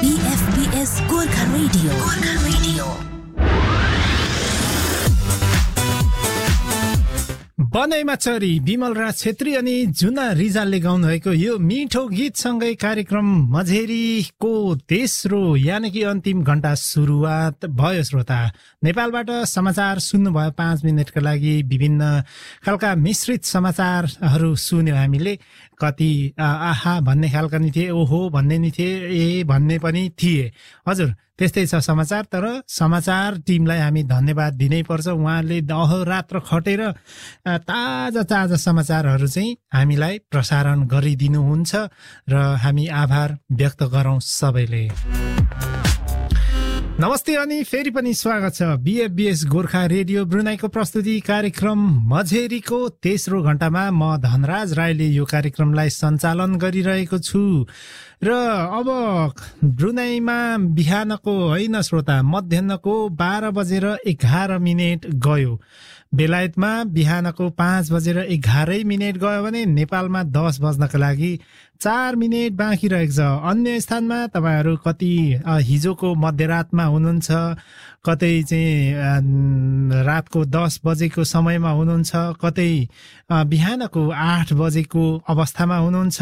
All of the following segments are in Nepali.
BFBS गोर्खा रेडियो बनैमा चरी विमल राज छेत्री अनि जुना रिजालले गाउनु भएको यो मिठो गीतसँगै कार्यक्रम मझेरीको तेस्रो यानि कि अन्तिम घण्टा सुरुवात भयो। श्रोता, नेपालबाट समाचार सुन्नुभयो 5 मिनटका लागि। विभिन्न खालका मिश्रित समाचारहरू सुन्यो हामीले। कति आहा भन्ने खालका नि थिए, ओहो भन्ने नि थिए, ए भन्ने पनि थिए। हजुर, त्यस्तै छ समाचार। तर समाचार टिमलाई हामी धन्यवाद दिनै पर्छ। उहाँहरूले अहोरात्र खटेर ताजा ताजा समाचारहरू चाहिँ हामीलाई प्रसारण गरिदिनुहुन्छ र हामी आभार व्यक्त गरौँ सबैले। नमस्ते अनि फेरि पनि स्वागत छ बीएफबीएस गोर्खा रेडियो ब्रुनाईको प्रस्तुति कार्यक्रम मझेरीको तेस्रो घण्टामा। म धनराज राईले यो कार्यक्रमलाई सञ्चालन गरिरहेको छु र अब ब्रुनाईमा बिहानको होइन श्रोता, मध्याहको 12:11 गयो। बेलायतमा बिहानको 5:11 गयो भने नेपालमा 10 बज्नका लागि 4 मिनेट बाँकी रहेको छ। अन्य स्थानमा तपाईहरू कति हिजोको मध्यरातमा हुनुहुन्छ, कतै चाहिँ रातको 10 बजेको समयमा हुनुहुन्छ, कतै बिहानको 8 बजेको अवस्थामा हुनुहुन्छ,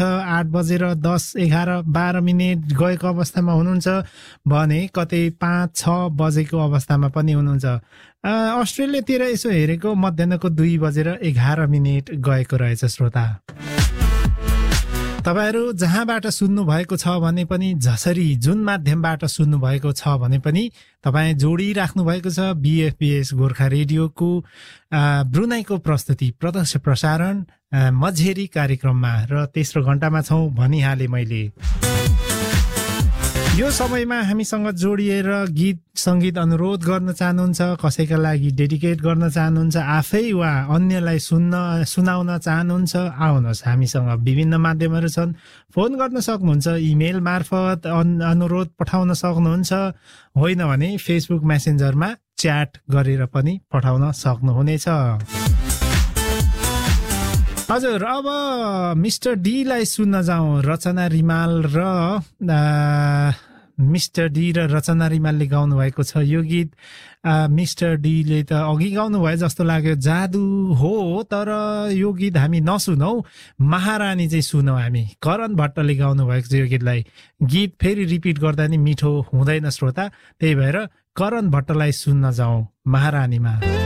8:10-11-12 गएको अवस्थामा हुनुहुन्छ भने कतै 5-6 बजेको अवस्थामा पनि हुनुहुन्छ। अस्ट्रेलियातिर यसो हेरेको मध्याहको 2:11 गएको रहेछ। श्रोता, तपाईहरू जहाँबाट सुन्नु भएको छ भने पनि, जसरी जुन माध्यमबाट सुन्नु भएको छ भने पनि तपाईँ जोडिराख्नु भएको छ बीएफबीएस गोर्खा रेडियोको ब्रुनाईको प्रस्तुति प्रत्यक्ष प्रसारण मझेरी कार्यक्रममा। र तेस्रो घण्टामा छौँ भनिहालेँ मैले। यो समयमा हामीसँग जोडिएर गीत सङ्गीत अनुरोध गर्न चाहनुहुन्छ, कसैका लागि डेडिकेट गर्न चाहनुहुन्छ, आफै वा अन्यलाई सुनाउन चाहनुहुन्छ, आउनुहोस्। हामीसँग विभिन्न माध्यमहरू छन्। फोन गर्न सक्नुहुन्छ, इमेल मार्फत अनुरोध पठाउन सक्नुहुन्छ, होइन भने फेसबुक मेसेन्जरमा च्याट गरेर पनि पठाउन सक्नुहुनेछ। हजुर, अब मिस्टर डीलाई सुन्न जाउँ। रचना रिमाल र मिस्टर डी र रचना रिमालले गाउनु भएको छ यो गीत। मिस्टर डीले त अघि गाउनु भयो जस्तो लाग्यो, जादु हो। तर यो गीत हामी नसुनौ, महारानी चाहिँ सुनौ हामी। करण भट्टले गाउनु भएको छ यो गीतलाई। गीत फेरि रिपिट गर्दा नि मिठो हुँदैन श्रोता, त्यही भएर करण भट्टलाई सुन्न जाउँ महारानीमा।